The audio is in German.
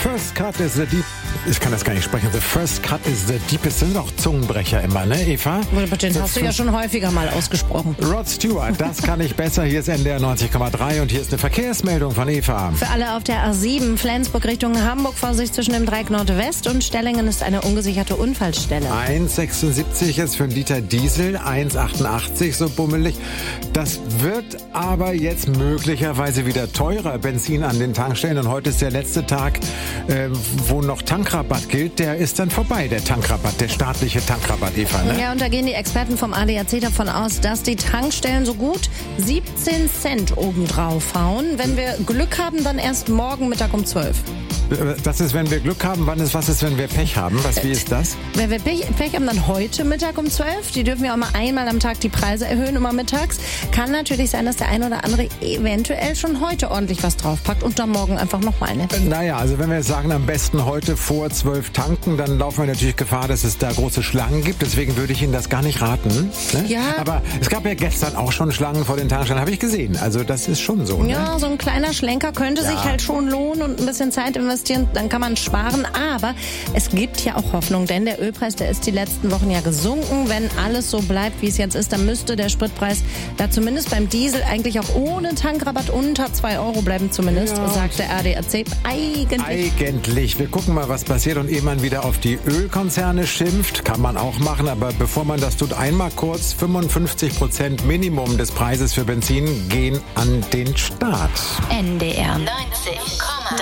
first cut is the deep. Ich kann das gar nicht sprechen. The first cut is the deepest. Das sind auch Zungenbrecher immer, ne, Eva? Den hast du ja schon häufiger mal ausgesprochen. Rod Stewart, das kann ich besser. Hier ist NDR 90,3 und hier ist eine Verkehrsmeldung von Eva. Für alle auf der A7 Flensburg Richtung Hamburg, Vorsicht zwischen dem Dreieck Nordwest und Stellingen ist eine ungesicherte Unfallstelle. 1,76 ist für einen Liter Diesel, 1,88 so bummelig. Das wird aber jetzt möglicherweise wieder teurer, Benzin an den Tankstellen. Und heute ist der letzte Tag, wo noch Tankrabatt gilt. Der ist dann vorbei, der Tankrabatt, der staatliche Tankrabatt, Eva. Ne? Ja, und da gehen die Experten vom ADAC davon aus, dass die Tankstellen so gut 17 Cent obendrauf hauen. Wenn wir Glück haben, dann erst morgen Mittag um 12. Das ist, wenn wir Glück haben. Was ist, wenn wir Pech haben? Wie ist das? Wenn wir Pech haben, dann heute Mittag um 12. Die dürfen ja auch mal einmal am Tag die Preise erhöhen, immer mittags. Kann natürlich sein, dass der ein oder andere eventuell schon heute ordentlich was draufpackt und dann morgen einfach nochmal. Ne? Naja, also wenn wir jetzt sagen, am besten heute vor 12 tanken, dann laufen wir natürlich Gefahr, dass es da große Schlangen gibt. Deswegen würde ich Ihnen das gar nicht raten. Ne? Ja. Aber es gab ja gestern auch schon Schlangen vor den Tankstellen, habe ich gesehen. Also das ist schon so. Ja, ne? so ein kleiner Schlenker könnte sich halt schon lohnen und ein bisschen Zeit investieren, dann kann man sparen. Aber es gibt ja auch Hoffnung, denn der Ölpreis, der ist die letzten Wochen ja gesunken. Wenn alles so bleibt, wie es jetzt ist, dann müsste der Spritpreis da zumindest beim Diesel eigentlich auch ohne Tankrabatt unter 2 Euro bleiben, zumindest, sagt der ADAC. Eigentlich. Wir gucken mal, was passiert und ehe man wieder auf die Ölkonzerne schimpft, kann man auch machen, aber bevor man das tut, einmal kurz 55% Minimum des Preises für Benzin gehen an den Staat. NDR 90,3